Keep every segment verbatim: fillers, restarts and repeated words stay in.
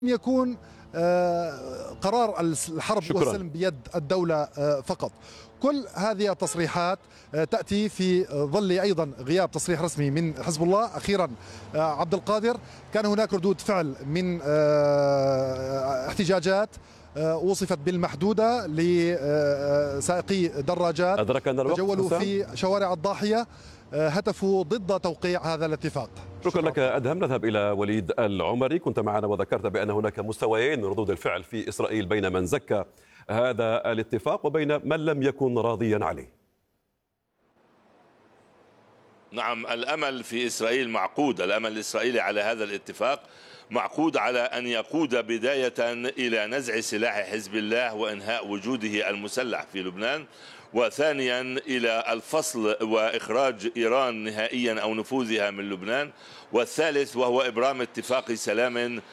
يكون قرار الحرب شكرا. والسلم بيد الدولة فقط. كل هذه التصريحات تأتي في ظل أيضا غياب تصريح رسمي من حزب الله. أخيرا عبد القادر، كان هناك ردود فعل من احتجاجات وصفت بالمحدودة لسائقي دراجات تجولوا في شوارع الضاحية، هتفوا ضد توقيع هذا الاتفاق. شكرا لك أدهم. نذهب إلى وليد العمري. كنت معنا وذكرت بأن هناك مستويين من ردود الفعل في إسرائيل بين من زكى هذا الاتفاق وبين من لم يكن راضيا عليه. نعم، الأمل في إسرائيل معقود، الأمل الإسرائيلي على هذا الاتفاق معقود على أن يقود بداية إلى نزع سلاح حزب الله وإنهاء وجوده المسلح في لبنان، وثانيا إلى الفصل وإخراج إيران نهائيا أو نفوذها من لبنان، والثالث وهو إبرام اتفاق سلام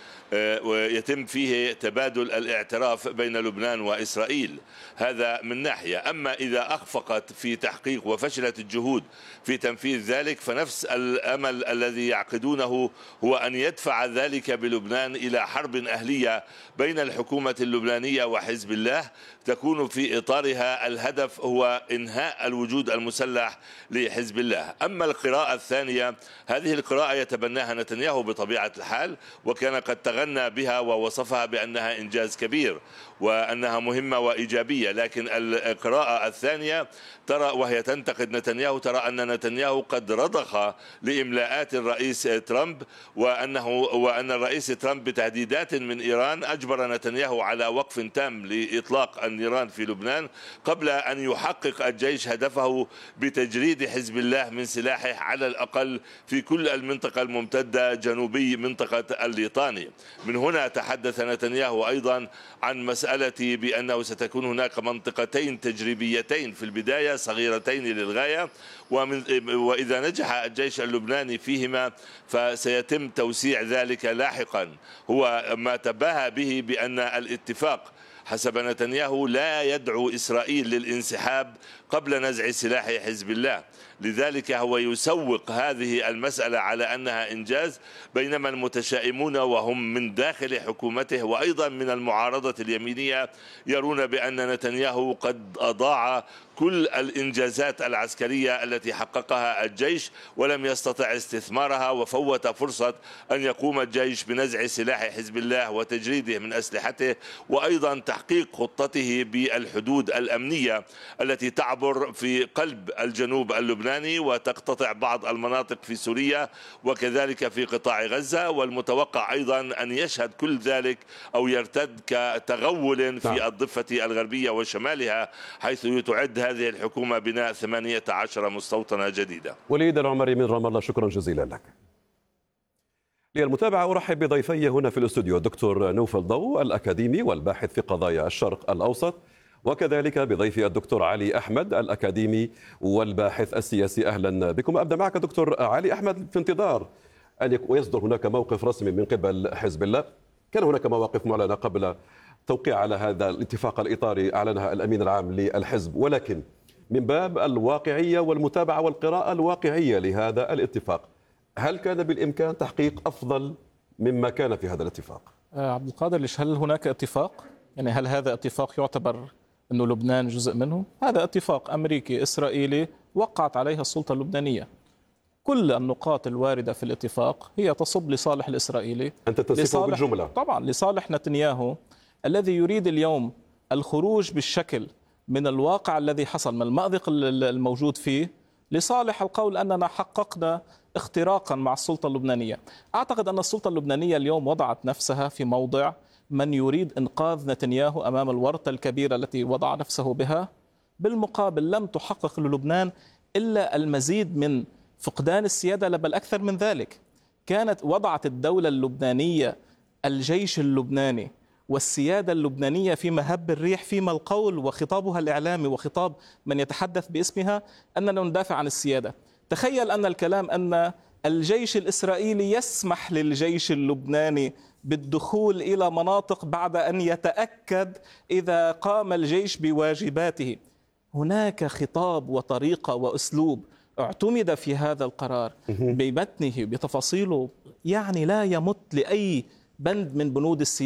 ويتم فيه تبادل الاعتراف بين لبنان وإسرائيل. هذا من ناحية. أما إذا أخفقت في تحقيق وفشلت الجهود في تنفيذ ذلك، فنفس الأمل الذي يعقدونه هو أن يدفع ذلك بلبنان إلى حرب أهلية بين الحكومة اللبنانية وحزب الله، تكون في إطارها الهدف هو إنهاء الوجود المسلح لحزب الله. أما القراءة الثانية، هذه القراءة يتبناها نتنياهو بطبيعة الحال، وكان قد تغنى بها ووصفها بأنها إنجاز كبير وأنها مهمة وإيجابية. لكن القراءة الثانية ترى وهي تنتقد نتنياهو، ترى أن نتنياهو قد رضخ لإملاءات الرئيس ترامب، وأنه وأن الرئيس ترامب بتهديدات من إيران أجبر نتنياهو على وقف تام لإطلاق النيران في لبنان قبل أن يحقق الجيش هدفه بتجريد حزب الله من سلاحه على الأقل في كل المنطقة الممتدة جنوبي منطقة الليطاني. من هنا تحدث نتنياهو أيضا عن مسألة بأنه ستكون هناك منطقتين تجريبيتين في البداية صغيرتين للغاية، ومن وإذا نجح الجيش اللبناني فيهما فسيتم توسيع ذلك لاحقا. هو ما تباهى به بأن الاتفاق حسب نتنياهو لا يدعو إسرائيل للانسحاب قبل نزع سلاح حزب الله، لذلك هو يسوق هذه المسألة على أنها إنجاز، بينما المتشائمون وهم من داخل حكومته وأيضا من المعارضة اليمينية يرون بأن نتنياهو قد أضاع كل الإنجازات العسكرية التي حققها الجيش ولم يستطع استثمارها، وفوت فرصة أن يقوم الجيش بنزع سلاح حزب الله وتجريده من أسلحته، وأيضا تحقيق خطته بالحدود الأمنية التي تعبر في قلب الجنوب اللبناني وتقتطع بعض المناطق في سوريا وكذلك في قطاع غزة. والمتوقع أيضا أن يشهد كل ذلك أو يرتد كتغول في الضفة الغربية وشمالها، حيث تعد هذه الحكومة بناء ثمانية عشر مستوطنة جديدة. وليد العمري من رام الله، شكرا جزيلا لك. للمتابعة أرحب بضيفي هنا في الاستوديو الدكتور نوفل ضو الأكاديمي والباحث في قضايا الشرق الأوسط، وكذلك بضيفي الدكتور علي أحمد الأكاديمي والباحث السياسي. أهلا بكم. أبدأ معك دكتور علي أحمد. في انتظار أن يصدر هناك موقف رسمي من قبل حزب الله، كان هناك مواقف معلنة قبل توقيع على هذا الاتفاق الإطاري أعلنها الأمين العام للحزب، ولكن من باب الواقعية والمتابعة والقراءة الواقعية لهذا الاتفاق، هل كان بالإمكان تحقيق أفضل مما كان في هذا الاتفاق؟ عبد القادر، ليش هل هناك اتفاق؟ يعني هل هذا اتفاق يعتبر أنه لبنان جزء منه؟ هذا اتفاق أمريكي إسرائيلي وقعت عليها السلطة اللبنانية. كل النقاط الواردة في الاتفاق هي تصب لصالح الإسرائيلي. أنت تصفه بالجملة؟ طبعا لصالح نتنياهو الذي يريد اليوم الخروج بالشكل من الواقع الذي حصل، من المأزق الموجود فيه، لصالح القول أننا حققنا اختراقا مع السلطة اللبنانية. أعتقد أن السلطة اللبنانية اليوم وضعت نفسها في موضع من يريد إنقاذ نتنياهو أمام الورطة الكبيرة التي وضع نفسه بها. بالمقابل لم تحقق للبنان إلا المزيد من فقدان السيادة، بل أكثر من ذلك. كانت وضعت الدولة اللبنانية الجيش اللبناني والسيادة اللبنانية في مهب الريح، فيما القول وخطابها الإعلامي وخطاب من يتحدث باسمها أننا ندافع عن السيادة. تخيل أن الكلام أن الجيش الإسرائيلي يسمح للجيش اللبناني بالدخول إلى مناطق بعد أن يتأكد إذا قام الجيش بواجباته. هناك خطاب وطريقة وأسلوب اعتمد في هذا القرار بمتنه بتفاصيله، يعني لا يمت لأي بند من بنود السياسة.